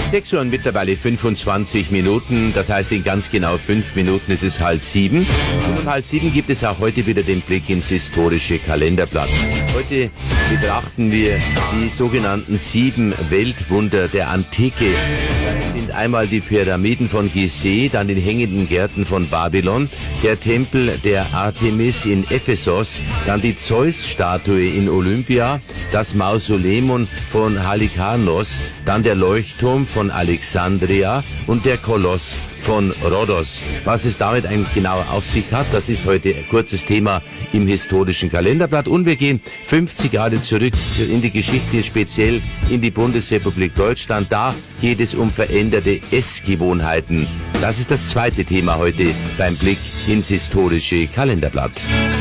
6 Uhr und mittlerweile 25 Minuten, das heißt in ganz genau 5 Minuten ist es 6:30. Und um 6:30 gibt es auch heute wieder den Blick ins historische Kalenderblatt. Heute betrachten wir die sogenannten 7 Weltwunder der Antike. Das sind einmal die Pyramiden von Gizeh, dann die hängenden Gärten von Babylon, der Tempel der Artemis in Ephesos, dann die Zeus-Statue in Olympia, das Mausoleum von Halikarnos, dann der Leuchtturm von Alexandria und der Koloss von Rhodos. Was es damit eigentlich genau auf sich hat, das ist heute ein kurzes Thema im historischen Kalenderblatt. Und wir gehen 50 Jahre zurück in die Geschichte, speziell in die Bundesrepublik Deutschland. Da geht es um veränderte Essgewohnheiten. Das ist das zweite Thema heute beim Blick ins historische Kalenderblatt.